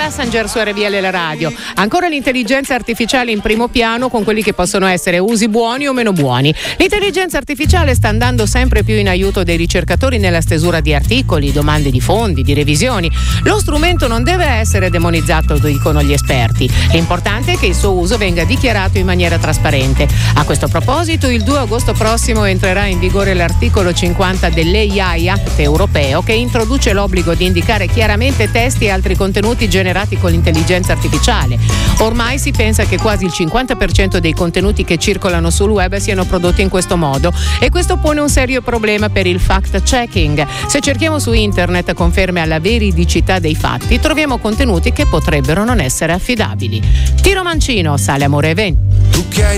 Passenger su RVL la radio. Ancora l'intelligenza artificiale in primo piano con quelli che possono essere usi buoni o meno buoni. L'intelligenza artificiale sta andando sempre più in aiuto dei ricercatori nella stesura di articoli, domande di fondi, di revisioni. Lo strumento non deve essere demonizzato, dicono gli esperti. L'importante è che il suo uso venga dichiarato in maniera trasparente. A questo proposito, il 2 agosto prossimo entrerà in vigore l'articolo 50 dell'AI Act europeo che introduce l'obbligo di indicare chiaramente testi e altri contenuti generati con l'intelligenza artificiale. Ormai si pensa che quasi il 50% dei contenuti che circolano sul web siano prodotti in questo modo e questo pone un serio problema per il fact-checking. Se cerchiamo su internet conferme alla veridicità dei fatti, troviamo contenuti che potrebbero non essere affidabili. Tiro mancino, sale amore e vento.